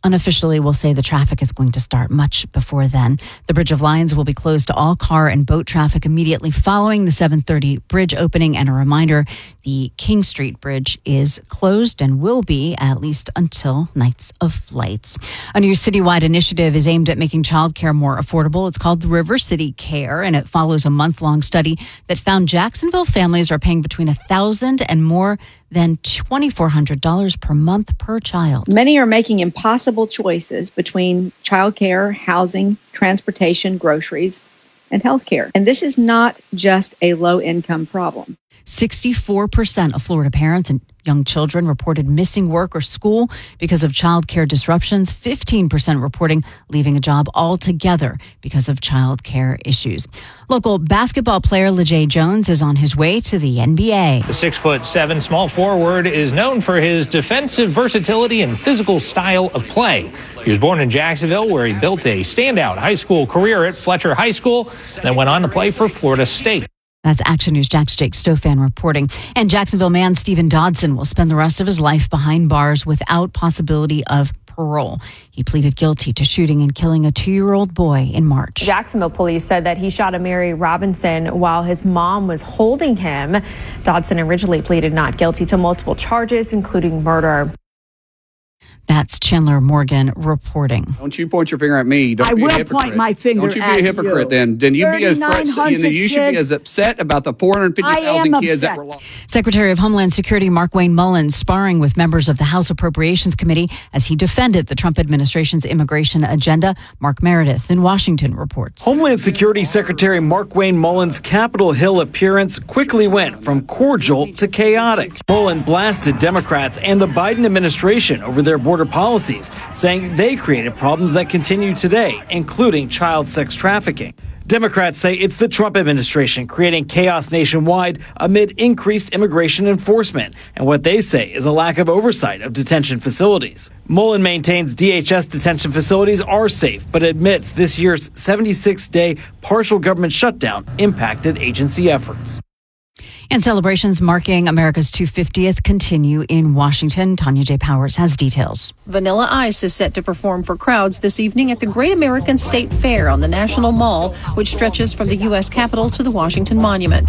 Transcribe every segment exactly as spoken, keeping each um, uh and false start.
unofficially will say the traffic is going to start much before then. The Bridge of Lions will be closed to all car and boat traffic immediately following the seven thirty bridge opening. And a reminder, the King Street Bridge is closed and will be at least until Nights of Lights. A new citywide initiative is aimed at making childcare more affordable. It's called the River City Care, and it follows a month-long study that found Jacksonville families are paying between one thousand dollars and more than two thousand four hundred dollars per month per child. Many are making impossible choices between childcare, housing, transportation, groceries, and healthcare. And this is not just a low-income problem. sixty-four percent of Florida parents and young children reported missing work or school because of childcare disruptions. fifteen percent reporting leaving a job altogether because of childcare issues. Local basketball player LeJay Jones is on his way to the N B A. The six foot seven small forward is known for his defensive versatility and physical style of play. He was born in Jacksonville, where he built a standout high school career at Fletcher High School, then went on to play for Florida State. That's Action News Jack's Jake Stofan reporting. And Jacksonville man Stephen Dodson will spend the rest of his life behind bars without possibility of parole. He pleaded guilty to shooting and killing a two-year-old boy in March. Jacksonville police said that he shot Amari Robinson while his mom was holding him. Dodson originally pleaded not guilty to multiple charges, including murder. That's Chandler Morgan reporting. Don't you point your finger at me. Don't I be will a hypocrite. point my finger Don't you be at a hypocrite you. then. Then you be as threat, you, know, you should be kids. as upset about the four hundred fifty thousand kids that were lost. Secretary of Homeland Security Markwayne Mullins sparring with members of the House Appropriations Committee as he defended the Trump administration's immigration agenda. Mark Meredith in Washington reports. Homeland Security Secretary Markwayne Mullins' Capitol Hill appearance quickly went from cordial to chaotic. Mullins blasted Democrats and the Biden administration over their border policies, saying they created problems that continue today, including child sex trafficking. Democrats say it's the Trump administration creating chaos nationwide amid increased immigration enforcement and what they say is a lack of oversight of detention facilities. Mullin maintains D H S detention facilities are safe, but admits this year's seventy-six day partial government shutdown impacted agency efforts. And celebrations marking America's two hundred fiftieth continue in Washington. Tanya J. Powers has details. Vanilla Ice is set to perform for crowds this evening at the Great American State Fair on the National Mall, which stretches from the U S Capitol to the Washington Monument.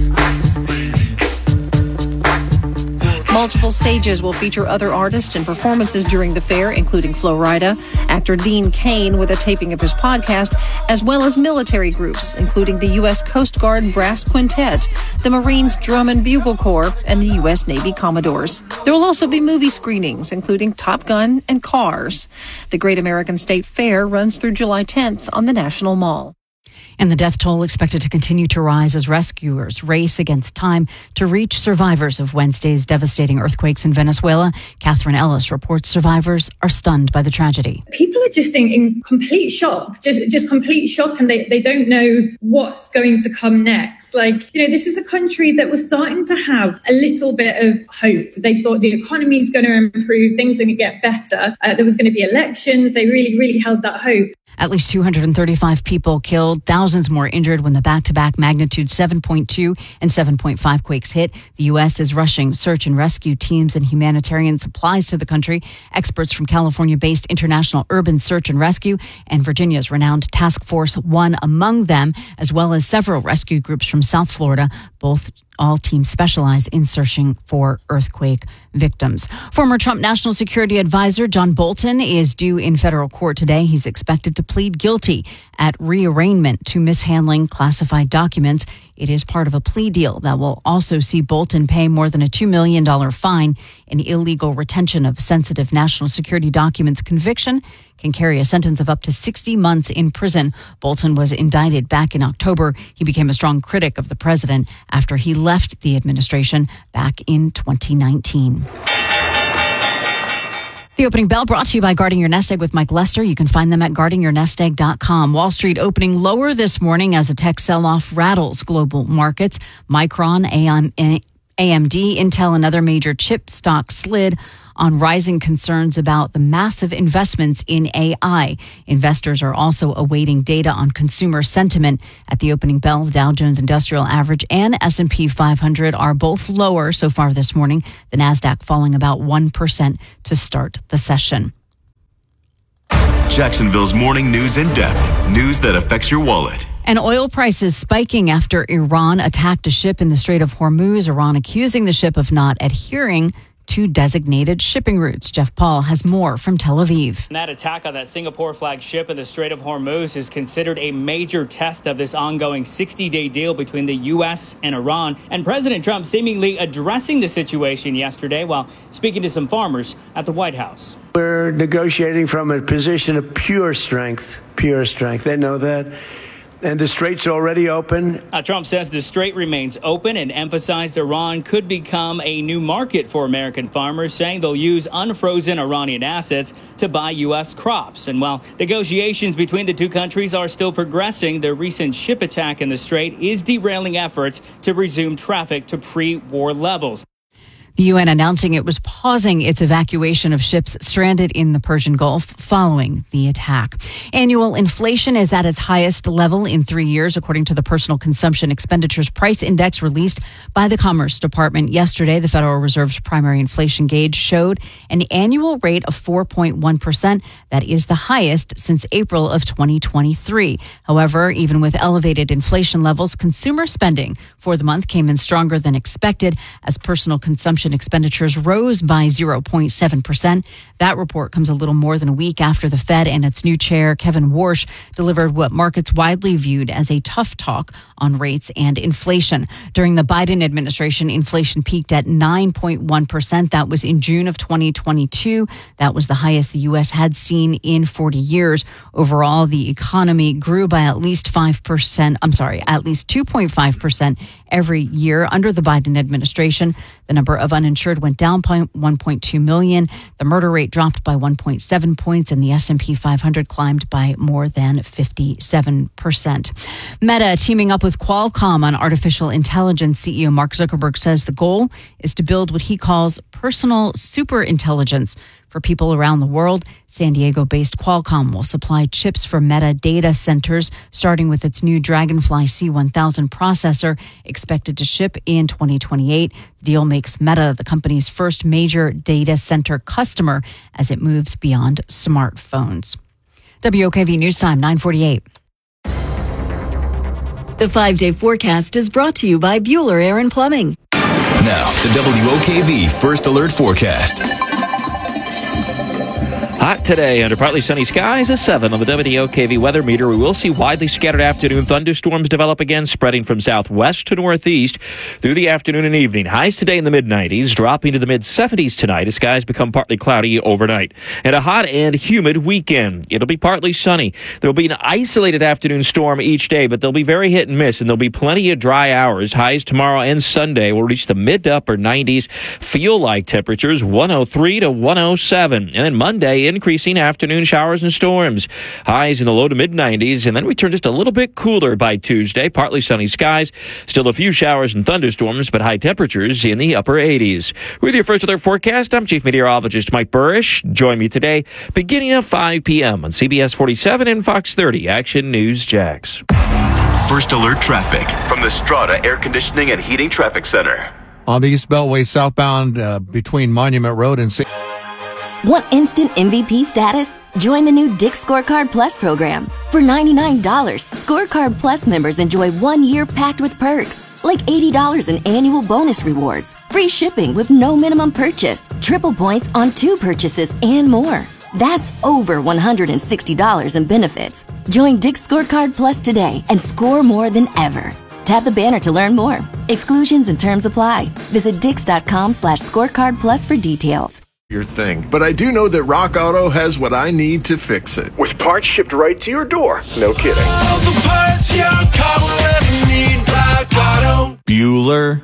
Multiple stages will feature other artists and performances during the fair, including Flo Rida, actor Dean Cain with a taping of his podcast, as well as military groups, including the U S Coast Guard Brass Quintet, the Marines Drum and Bugle Corps, and the U S Navy Commodores. There will also be movie screenings, including Top Gun and Cars. The Great American State Fair runs through July tenth on the National Mall. And the death toll expected to continue to rise as rescuers race against time to reach survivors of Wednesday's devastating earthquakes in Venezuela. Catherine Ellis reports survivors are stunned by the tragedy. People are just in, in complete shock, just, just complete shock, and they, they don't know what's going to come next. Like, you know, this is a country that was starting to have a little bit of hope. They thought the economy is going to improve, things are going to get better. Uh, there was going to be elections. They really, really held that hope. At least two hundred thirty-five people killed, thousands more injured when the back-to-back magnitude seven point two and seven point five quakes hit. The U S is rushing search and rescue teams and humanitarian supplies to the country. Experts from California-based International Urban Search and Rescue and Virginia's renowned Task Force One among them, as well as several rescue groups from South Florida. Both All teams specialize in searching for earthquake victims. Former Trump National Security Advisor John Bolton is due in federal court today. He's expected to plead guilty at rearrangement to mishandling classified documents. It is part of a plea deal that will also see Bolton pay more than a two million dollars fine. An illegal retention of sensitive national security documents conviction can carry a sentence of up to sixty months in prison. Bolton was indicted back in October. He became a strong critic of the president after he left the administration back in twenty nineteen. The opening bell brought to you by Guarding Your Nest Egg with Mike Lester. You can find them at guarding your nest egg dot com. Wall Street opening lower this morning as a tech sell-off rattles global markets. Micron, A M D, Intel, and other major chip stocks slid on rising concerns about the massive investments in A I. Investors are also awaiting data on consumer sentiment. At the opening bell, the Dow Jones Industrial Average and S and P five hundred are both lower so far this morning. The Nasdaq falling about one percent to start the session. Jacksonville's morning news in depth. News that affects your wallet. And oil prices spiking after Iran attacked a ship in the Strait of Hormuz. Iran accusing the ship of not adhering to designated shipping routes. Jeff Paul has more from Tel Aviv. That attack on that Singapore flag ship in the Strait of Hormuz is considered a major test of this ongoing sixty-day deal between the U S and Iran. And President Trump seemingly addressing the situation yesterday while speaking to some farmers at the White House. We're negotiating from a position of pure strength, pure strength. They know that. And the strait's already open. Uh, Trump says the strait remains open and emphasized Iran could become a new market for American farmers, saying they'll use unfrozen Iranian assets to buy U S crops. And while negotiations between the two countries are still progressing, the recent ship attack in the strait is derailing efforts to resume traffic to pre-war levels. The U N announcing it was pausing its evacuation of ships stranded in the Persian Gulf following the attack. Annual inflation is at its highest level in three years, according to the Personal Consumption Expenditures Price Index released by the Commerce Department yesterday. The Federal Reserve's primary inflation gauge showed an annual rate of four point one percent. That is the highest since April of twenty twenty-three. However, even with elevated inflation levels, consumer spending for the month came in stronger than expected as personal consumption expenditures rose by zero point seven percent. That report comes a little more than a week after the Fed and its new chair, Kevin Warsh, delivered what markets widely viewed as a tough talk on rates and inflation. During the Biden administration, inflation peaked at nine point one percent. That was in June of twenty twenty-two. That was the highest the U S had seen in forty years. Overall, the economy grew by at least five percent. I'm sorry, at least two point five percent every year under the Biden administration. The number of uninsured went down by one point two million. The murder rate dropped by one point seven points, and the S and P five hundred climbed by more than fifty-seven percent. Meta teaming up with Qualcomm on artificial intelligence. C E O Mark Zuckerberg says the goal is to build what he calls personal superintelligence for people around the world. San Diego-based Qualcomm will supply chips for Meta data centers, starting with its new Dragonfly C one thousand processor, expected to ship in twenty twenty-eight. The deal makes Meta the company's first major data center customer as it moves beyond smartphones. W O K V News Time, nine forty-eight. The five-day forecast is brought to you by Bueller Air and Plumbing. Now, the W O K V First Alert Forecast. Hot today under partly sunny skies, a seven on the W O K V weather meter. We will see widely scattered afternoon thunderstorms develop again, spreading from southwest to northeast through the afternoon and evening. Highs today in the mid nineties, dropping to the mid seventies tonight as skies become partly cloudy overnight. And a hot and humid weekend. It'll be partly sunny. There'll be an isolated afternoon storm each day, but they'll be very hit and miss, and there'll be plenty of dry hours. Highs tomorrow and Sunday will reach the mid to upper nineties. Feel like temperatures one oh three to one oh seven. And then Monday, increasing afternoon showers and storms. Highs in the low to mid nineties, and then we turn just a little bit cooler by Tuesday. Partly sunny skies, still a few showers and thunderstorms, but high temperatures in the upper eighties. With your First Alert forecast, I'm Chief Meteorologist Mike Burrish. Join me today beginning at five p.m. on C B S forty-seven and Fox thirty Action News Jax. First Alert traffic from the Strata Air Conditioning and Heating Traffic Center. On the East Beltway southbound uh, between Monument Road and... Sa- Want instant M V P status? Join the new Dick's Scorecard Plus program. For ninety-nine dollars, Scorecard Plus members enjoy one year packed with perks, like eighty dollars in annual bonus rewards, free shipping with no minimum purchase, triple points on two purchases, and more. That's over one hundred sixty dollars in benefits. Join Dick's Scorecard Plus today and score more than ever. Tap the banner to learn more. Exclusions and terms apply. Visit dix.com slash scorecard plus for details. Your thing. But I do know that Rock Auto has what I need to fix it. With parts shipped right to your door. No kidding. All the parts your car will ever need, Rock Auto. Bueller,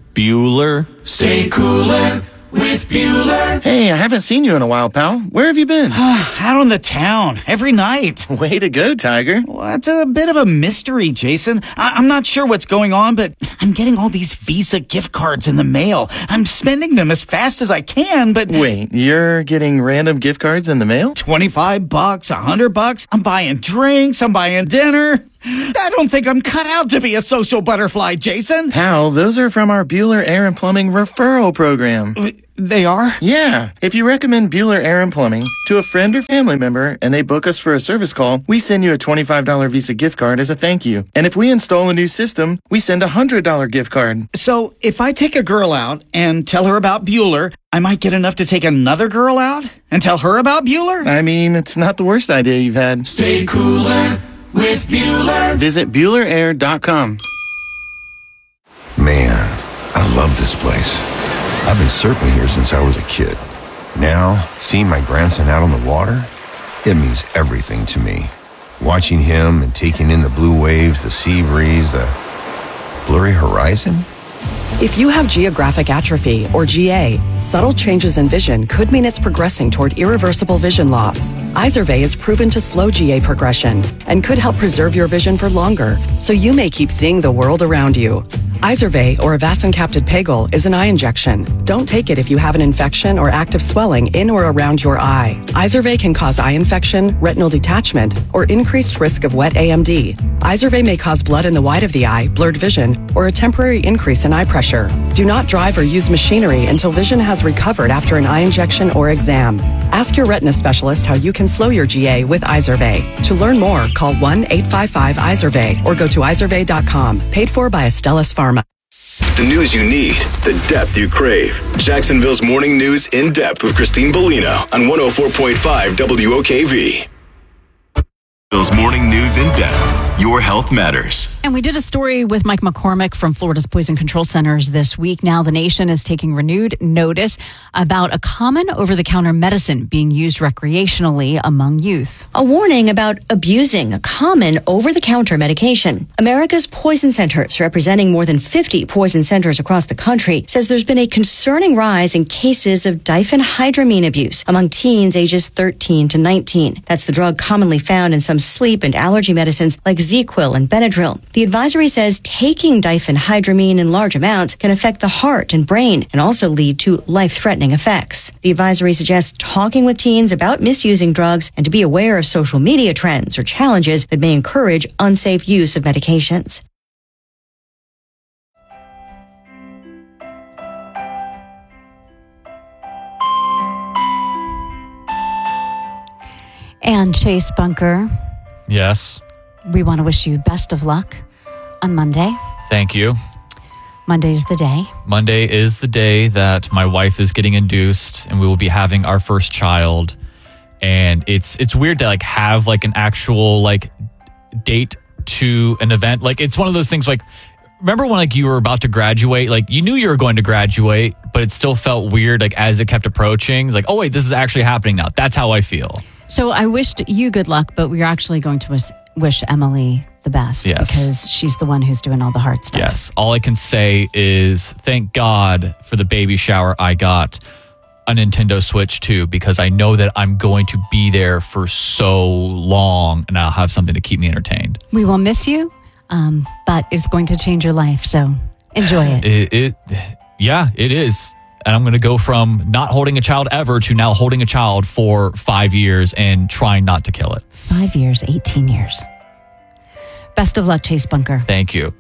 Bueller, stay cooler with Bueller. Hey, I haven't seen you in a while, pal. Where have you been? Out on the town, every night. Way to go, Tiger. Well, it's a bit of a mystery, Jason. I- I'm not sure what's going on, but I'm getting all these Visa gift cards in the mail. I'm spending them as fast as I can, but... Wait, you're getting random gift cards in the mail? twenty-five bucks, one hundred bucks. I'm buying drinks, I'm buying dinner. I don't think I'm cut out to be a social butterfly, Jason. Pal, those are from our Bueller Air and Plumbing referral program. They are? Yeah. If you recommend Bueller Air and Plumbing to a friend or family member and they book us for a service call, we send you a twenty-five dollars Visa gift card as a thank you. And if we install a new system, we send a one hundred dollars gift card. So if I take a girl out and tell her about Bueller, I might get enough to take another girl out and tell her about Bueller? I mean, it's not the worst idea you've had. Stay cooler with Bueller. Visit Bueller Air dot com. Man, I love this place. I've been surfing here since I was a kid. Now, seeing my grandson out on the water, it means everything to me. Watching him and taking in the blue waves, the sea breeze, the blurry horizon. If you have geographic atrophy, or G A, subtle changes in vision could mean it's progressing toward irreversible vision loss. Izervay is proven to slow G A progression and could help preserve your vision for longer, so you may keep seeing the world around you. Izervay, or avacincaptad pegol, is an eye injection. Don't take it if you have an infection or active swelling in or around your eye. Izervay can cause eye infection, retinal detachment, or increased risk of wet A M D. Izervay may cause blood in the white of the eye, blurred vision, or a temporary increase in eye pressure. Do not drive or use machinery until vision has recovered after an eye injection or exam. Ask your retina specialist how you can slow your G A with Izervay. To learn more, call one eight five five Izervay or go to izervay dot com. Paid for by Astellas Pharma. The news you need, the depth you crave. Jacksonville's Morning News in Depth with Christine Bellino on one oh four point five W O K V. Jacksonville's Morning News in Depth. Your health matters. And we did a story with Mike McCormick from Florida's Poison Control Centers this week. Now the nation is taking renewed notice about a common over-the-counter medicine being used recreationally among youth. A warning about abusing a common over-the-counter medication. America's Poison Centers, representing more than fifty poison centers across the country, says there's been a concerning rise in cases of diphenhydramine abuse among teens ages thirteen to nineteen. That's the drug commonly found in some sleep and allergy medicines like ZzzQuil and Benadryl. The advisory says taking diphenhydramine in large amounts can affect the heart and brain and also lead to life-threatening effects. The advisory suggests talking with teens about misusing drugs and to be aware of social media trends or challenges that may encourage unsafe use of medications. And Chase Bunker. Yes. We want to wish you best of luck on Monday. Thank you. Monday's the day. Monday is the day that my wife is getting induced and we will be having our first child. And it's it's weird to like have like an actual like date to an event. Like it's one of those things like, remember when like you were about to graduate, like you knew you were going to graduate, but it still felt weird like as it kept approaching. It's like, oh wait, this is actually happening now. That's how I feel. So I wished you good luck, but we're actually going to wish, wish Emily the best. Yes. Because she's the one who's doing all the hard stuff. Yes. All I can say is thank God for the baby shower I got a Nintendo Switch two, because I know that I'm going to be there for so long and I'll have something to keep me entertained. We will miss you, um, but it's going to change your life. So enjoy it. It, it yeah, it is. And I'm going to go from not holding a child ever to now holding a child for five years and trying not to kill it. Five years, eighteen years. Best of luck, Chase Bunker. Thank you.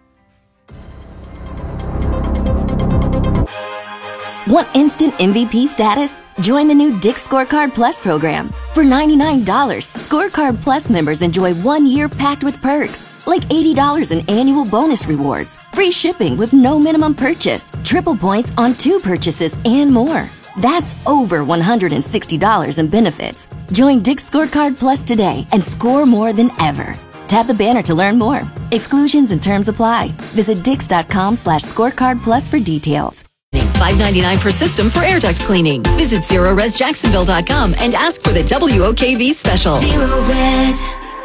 Want instant M V P status? Join the new Dick Scorecard Plus program. For ninety-nine dollars, Scorecard Plus members enjoy one year packed with perks, like eighty dollars in annual bonus rewards, free shipping with no minimum purchase, triple points on two purchases, and more. That's over one hundred sixty dollars in benefits. Join Dick Scorecard Plus today and score more than ever. Tap the banner to learn more. Exclusions and terms apply. Visit dix.com slash scorecard plus for details. five ninety-nine per system for air duct cleaning. Visit zero res jacksonville dot com and ask for the W O K V special. Zero Res.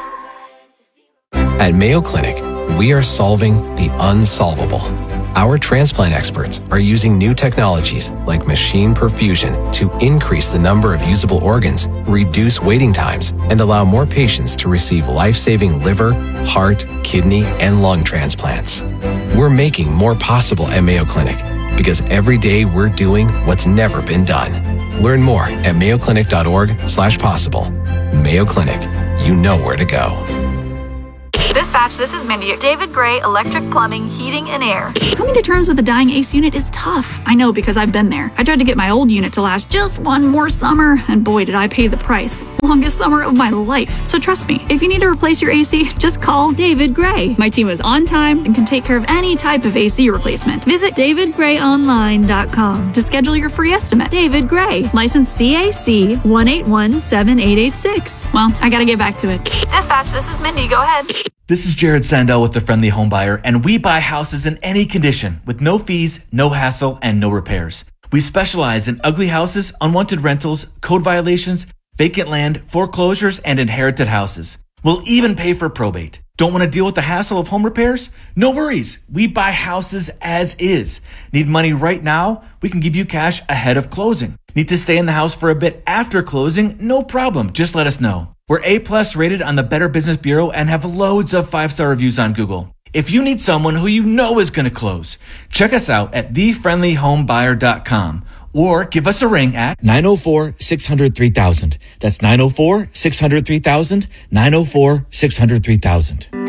At Mayo Clinic, we are solving the unsolvable. Our transplant experts are using new technologies like machine perfusion to increase the number of usable organs, reduce waiting times, and allow more patients to receive life-saving liver, heart, kidney, and lung transplants. We're making more possible at Mayo Clinic because every day we're doing what's never been done. Learn more at mayoclinic.org slash possible. Mayo Clinic, you know where to go. Dispatch, this is Mindy. David Gray, Electric Plumbing, Heating and Air. Coming to terms with a dying A C unit is tough. I know because I've been there. I tried to get my old unit to last just one more summer, and boy, did I pay the price. Longest summer of my life. So trust me, if you need to replace your A C, just call David Gray. My team is on time and can take care of any type of A C replacement. Visit david gray online dot com to schedule your free estimate. David Gray, license C A C one eight one seven eight eight six. Well, I gotta get back to it. Dispatch, this is Mindy. Go ahead. This is Jared Sandell with the Friendly Home Buyer, and we buy houses in any condition with no fees, no hassle, and no repairs. We specialize in ugly houses, unwanted rentals, code violations, vacant land, foreclosures, and inherited houses. We'll even pay for probate. Don't want to deal with the hassle of home repairs? No worries. We buy houses as is. Need money right now? We can give you cash ahead of closing. Need to stay in the house for a bit after closing? No problem. Just let us know. We're A-plus rated on the Better Business Bureau and have loads of five-star reviews on Google. If you need someone who you know is going to close, check us out at the friendly home buyer dot com or give us a ring at nine oh four, six hundred, three thousand. That's nine oh four, six hundred, three thousand, nine oh four, six hundred, three thousand.